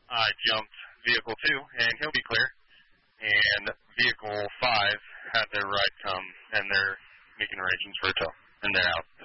I jumped vehicle 2, and he'll be clear. And vehicle 5 had their ride come, and they're making arrangements for a tow, and they're out.